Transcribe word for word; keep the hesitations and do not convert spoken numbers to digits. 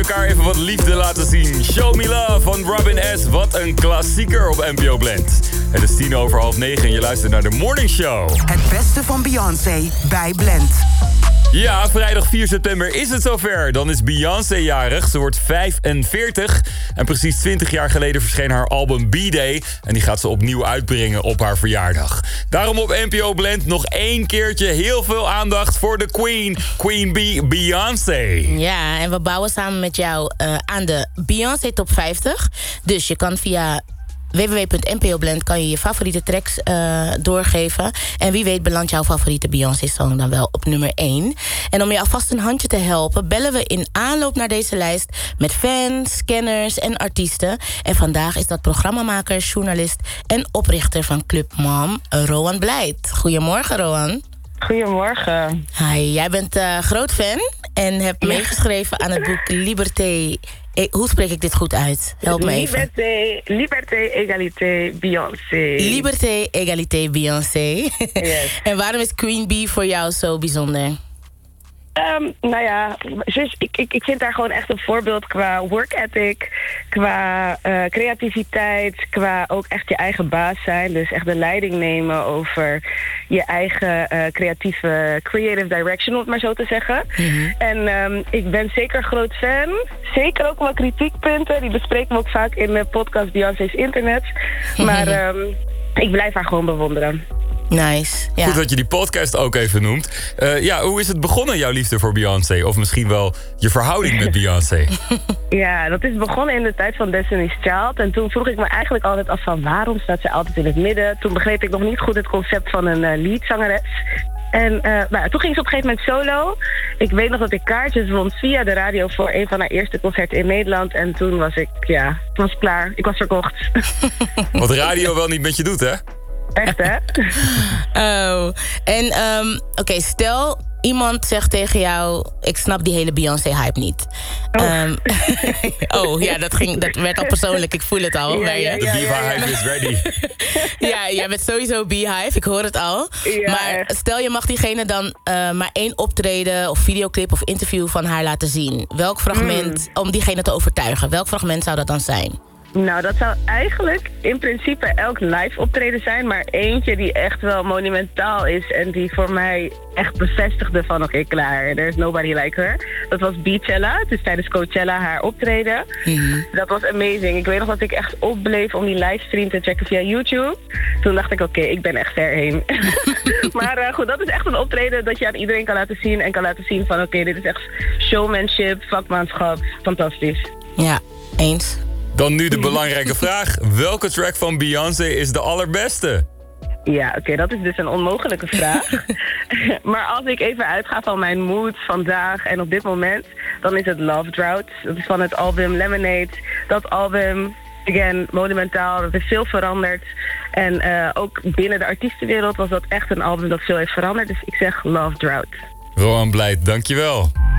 elkaar even wat liefde laten zien. Show Me Love van Robin S. Wat een klassieker op N P O Blend. Het is tien over half negen en je luistert naar de Morning Show. Het beste van Beyoncé bij Blend. Ja, vrijdag vier september is het zover. Dan is Beyoncé jarig. Ze wordt vijfenveertig. En precies twintig jaar geleden verscheen haar album B-Day. En die gaat ze opnieuw uitbrengen op haar verjaardag. Daarom op N P O Blend nog één keertje heel veel aandacht voor de Queen. Queen Bee, Beyoncé. Ja, en we bouwen samen met jou uh, aan de Beyoncé Top vijftig. Dus je kan via w w w punt n p o blend kan je je favoriete tracks uh, doorgeven. En wie weet belandt jouw favoriete Beyoncé-song dan wel op nummer één. En om je alvast een handje te helpen, bellen we in aanloop naar deze lijst met fans, kenners en artiesten. En vandaag is dat programmamaker, journalist en oprichter van Club Mom, Rowan Blijt. Goedemorgen, Rowan. Goedemorgen. Hi, jij bent uh, groot fan en hebt ja. meegeschreven aan het boek Liberté. E- hoe spreek ik dit goed uit? Help me even. Liberté, Liberté, Égalité, Beyoncé. Liberté, Égalité, Beyoncé. Yes. En waarom is Queen Bee voor jou zo bijzonder? Um, nou ja, dus ik, ik, ik vind haar gewoon echt een voorbeeld qua work ethic, qua uh, creativiteit, qua ook echt je eigen baas zijn. Dus echt de leiding nemen over je eigen uh, creatieve, creative direction, om het maar zo te zeggen. Mm-hmm. En um, ik ben zeker groot fan. Zeker ook wel kritiekpunten, die bespreken we ook vaak in de podcast Beyoncé's Internet. Maar um, ik blijf haar gewoon bewonderen. Nice. Ja. Goed dat je die podcast ook even noemt. Uh, ja, hoe is het begonnen, jouw liefde voor Beyoncé? Of misschien wel je verhouding met Beyoncé? Ja, dat is begonnen in de tijd van Destiny's Child. En toen vroeg ik me eigenlijk altijd af van waarom staat ze altijd in het midden. Toen begreep ik nog niet goed het concept van een uh, leadzangeres. En uh, nou, toen ging ze op een gegeven moment solo. Ik weet nog dat ik kaartjes won via de radio voor een van haar eerste concerten in Nederland. En toen was ik, ja, het was klaar. Ik was verkocht. Wat radio wel niet met je doet, hè? Echt, hè? Oh, en um, oké, okay, stel iemand zegt tegen jou, ik snap die hele Beyoncé-hype niet. Oh. Um, oh, ja, dat, ging, dat werd al persoonlijk, ik voel het al. Ja, ja, de ja, Beehive ja, ja. is ready. Ja, jij bent sowieso Beehive, ik hoor het al. Ja, maar echt. stel je mag diegene dan uh, maar één optreden of videoclip of interview van haar laten zien. Welk fragment, mm. om diegene te overtuigen, welk fragment zou dat dan zijn? Nou, dat zou eigenlijk in principe elk live optreden zijn, maar eentje die echt wel monumentaal is en die voor mij echt bevestigde van oké, okay, klaar, there's nobody like her. Dat was Beachella, dus tijdens Coachella haar optreden. Mm-hmm. Dat was amazing. Ik weet nog dat ik echt opbleef om die livestream te checken via YouTube. Toen dacht ik oké, okay, ik ben echt ver heen. Maar uh, goed, dat is echt een optreden dat je aan iedereen kan laten zien en kan laten zien van oké, okay, dit is echt showmanship, vakmanschap, fantastisch. Ja, eens. Dan nu de belangrijke vraag. Welke track van Beyoncé is de allerbeste? Ja, oké, okay, dat is dus een onmogelijke vraag. Maar als ik even uitga van mijn mood vandaag en op dit moment, dan is het Love Drought. Dat is van het album Lemonade. Dat album, again, monumentaal. Dat is veel veranderd. En uh, ook binnen de artiestenwereld was dat echt een album dat veel heeft veranderd. Dus ik zeg Love Drought. Rowan Blijt, dankjewel.